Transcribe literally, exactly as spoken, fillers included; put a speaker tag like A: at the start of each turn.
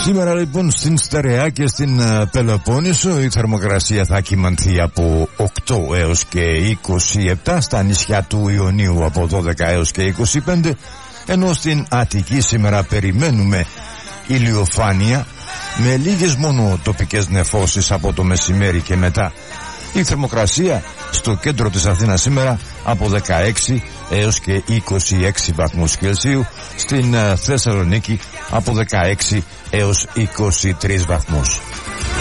A: Σήμερα λοιπόν στην Στερεά και στην uh, Πελοπόννησο η θερμοκρασία θα κυμανθεί από οκτώ έως και είκοσι επτά, στα νησιά του Ιωνίου από δώδεκα έως και είκοσι πέντε, ενώ στην Αττική σήμερα περιμένουμε ηλιοφάνεια με λίγες μόνο τοπικές νεφώσεις από το μεσημέρι και μετά. Η θερμοκρασία στο κέντρο της Αθήνας σήμερα από δεκαέξι έως και είκοσι έξι βαθμούς Κελσίου, στην uh, Θεσσαλονίκη από δεκαέξι έως είκοσι τρεις βαθμούς.